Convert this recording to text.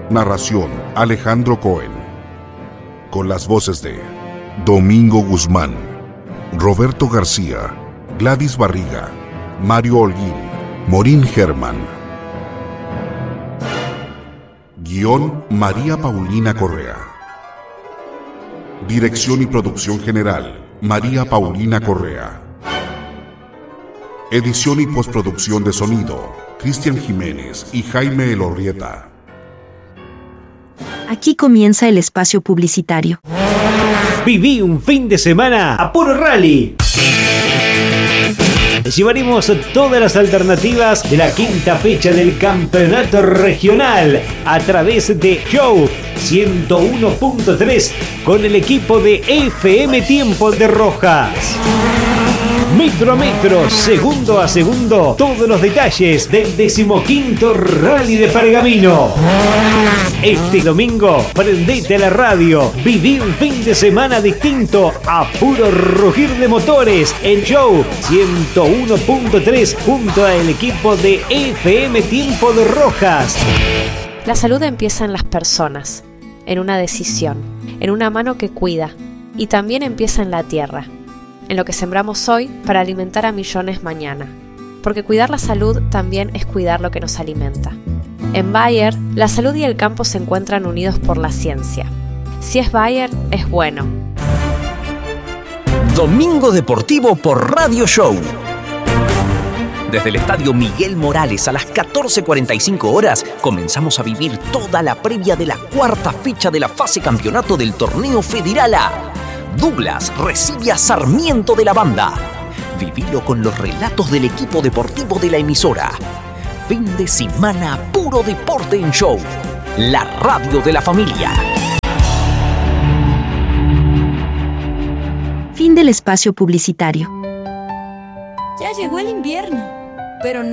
Narración: Alejandro Cohen. Con las voces de Domingo Guzmán, Roberto García, Gladys Barriga, Mario Holguín, Morín Germán. Guión: María Paulina Correa. Dirección y producción general: María Paulina Correa. Edición y postproducción de sonido: Cristian Jiménez y Jaime Elorrieta. Aquí comienza el espacio publicitario. Viví un fin de semana a puro rally. Llevaremos todas las alternativas de la quinta fecha del campeonato regional a través de Show 101.3 con el equipo de FM Tiempo de Rojas. Metro a metro, segundo a segundo, todos los detalles del 15º Rally de Pergamino. Este domingo, prendete a la radio, viví un fin de semana distinto a puro rugir de motores en Show 101.3 junto al equipo de FM Tiempo de Rojas. La salud empieza en las personas, en una decisión, en una mano que cuida, y también empieza en la tierra, en lo que sembramos hoy para alimentar a millones mañana. Porque cuidar la salud también es cuidar lo que nos alimenta. En Bayer, la salud y el campo se encuentran unidos por la ciencia. Si es Bayer, es bueno. Domingo Deportivo por Radio Show. Desde el Estadio Miguel Morales a las 14:45 horas comenzamos a vivir toda la previa de la cuarta fecha de la fase campeonato del torneo Federal A. Douglas recibe a Sarmiento de la Banda. Vivilo con los relatos del equipo deportivo de la emisora. Fin de semana puro deporte en Show, la radio de la familia. Fin del espacio publicitario. Ya llegó el invierno, pero no